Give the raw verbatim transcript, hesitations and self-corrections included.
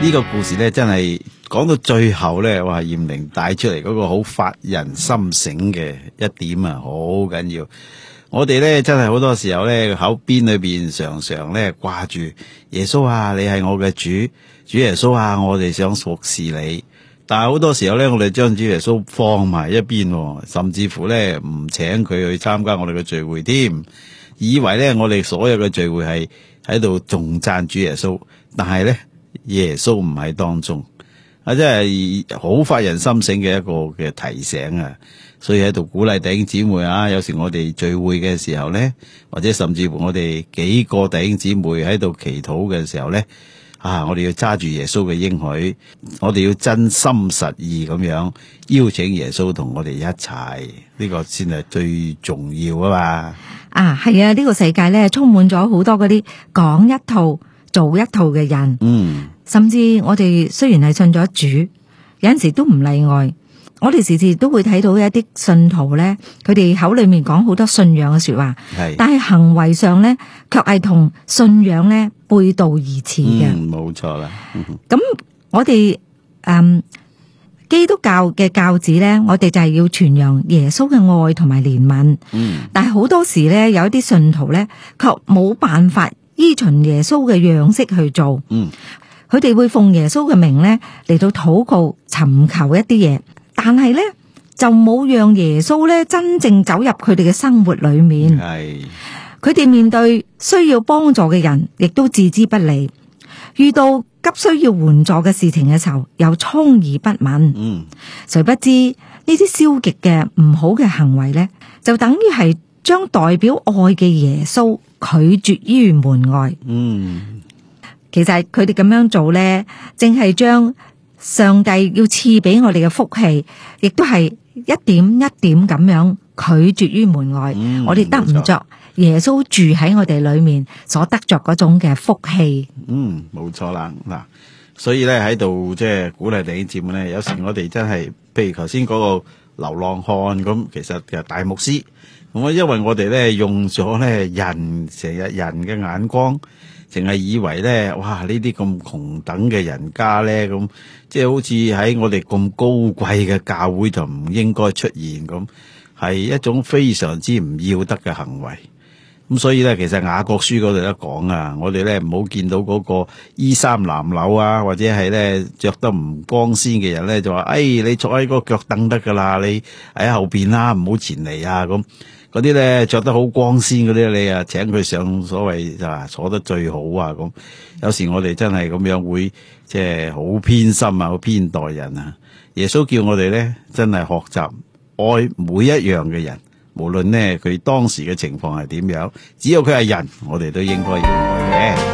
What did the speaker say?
呢個故事咧，真係講到最後咧，哇！艷玲帶出嚟嗰個好發人心醒嘅一點啊，好緊要。我哋咧真係好多時候咧，口邊裏邊常常咧掛住耶穌啊，你係我嘅主，主耶穌啊，我哋想服侍你。但係好多時候咧，我哋將主耶穌放埋一邊，甚至乎咧唔請佢去參加我哋嘅聚會添，以為咧我哋所有嘅聚會係喺度頌讚主耶穌，但係咧耶穌唔喺當中啊，真係好發人心醒嘅一個嘅提醒啊！所以喺度鼓勵弟兄姊妹啊，有時我哋聚會嘅時候咧，或者甚至乎我哋幾個弟兄姊妹喺度祈禱嘅時候咧，啊，我哋要揸住耶穌嘅應許，我哋要真心實意咁樣邀請耶穌同我哋一齊，呢個先係最重要啊嘛！ 啊，係啊，呢個世界咧充滿咗好多嗰啲講一套做一套嘅人， 嗯， 甚至我哋雖然係信咗主，有陣時都唔例外。我哋時時都會睇到一啲信徒咧，佢哋口裏面講好多信仰嘅說話，係，但係行為上咧，卻係同信仰咧背道而馳嘅。 嗯，冇錯啦。 咁我哋誒基督教嘅教旨咧，我哋就係要傳揚耶穌嘅愛同埋憐憫。嗯，但係好多時咧，有一啲信徒咧，卻冇辦法依循耶穌嘅樣式去做。嗯，佢哋會奉耶穌嘅名咧嚟到禱告，尋求一啲嘢。但係咧就冇讓耶穌咧真正走入佢哋嘅生活裏面。係，佢哋面對需要幫助嘅人，亦都置之不理。遇到急需要援助嘅事情嘅時候，又充耳不聞。嗯，誰不知呢啲消極嘅唔好嘅行為咧，就等於係將代表愛嘅耶穌拒絕於門外。嗯，其實佢哋咁樣做咧，正係將上帝要賜俾我哋嘅福氣，亦都係一點一點咁樣拒絕於門外。嗯、我哋得唔着耶穌住喺我哋裏面所得着嗰種嘅福氣。 嗯，冇錯啦。嗱，所以咧喺度即係鼓勵弟兄姊妹咧，有時我哋真係，譬如頭先嗰個流浪漢咁，其實其實大牧師咁啊，因為我哋咧用咗咧人成日人嘅眼光。淨係以為咧，哇！呢啲咁窮等嘅人家咧，咁即係好似喺我哋咁高貴嘅教會就唔應該出現咁，係一種非常之唔要得嘅行為。咁所以咧，其實雅各書嗰度都講啊，我哋咧唔好見到嗰個衣衫襤褸啊，或者係咧着得唔光鮮嘅人咧，就話：哎，你坐喺嗰個腳凳得噶啦，你喺後邊啦，唔好前嚟啊咁。嗰啲咧着得好光鮮嗰啲，你啊請佢上所謂就話坐得最好啊咁。有時我哋真係咁樣會即係好偏心啊，好偏待人啊。耶穌叫我哋咧真係學習愛每一樣嘅人，無論呢佢當時嘅情況係點樣，只要佢係人，我哋都應該要愛嘅。